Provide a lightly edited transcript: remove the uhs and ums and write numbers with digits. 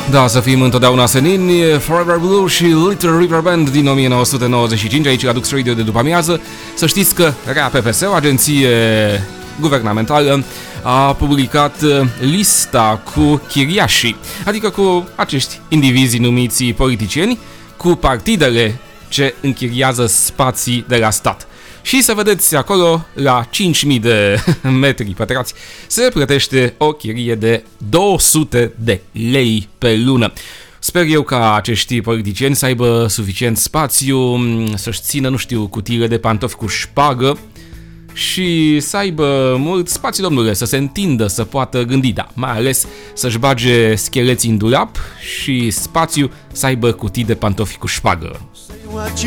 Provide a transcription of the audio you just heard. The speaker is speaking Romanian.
Da, să fim întotdeauna senini. Forever Blue și Little River Band din 1995, aici la Dux Radio de după amiază. Să știți că RAPPS, o agenție guvernamentală, a publicat lista cu chiriașii, adică cu acești indivizi numiți politicieni, cu partidele ce închiriază spații de la stat. Și să vedeți acolo, la 5.000 de metri pătrați, se plătește o chirie de 200 de lei pe lună. Sper eu ca acești politicieni să aibă suficient spațiu, să-și țină, nu știu, cutiile de pantofi cu șpagă și să aibă mult spațiu, domnule, să se întindă, să poată gândi, da, mai ales să-și bage scheleții în dulap și spațiu să aibă cutii de pantofi cu șpagă.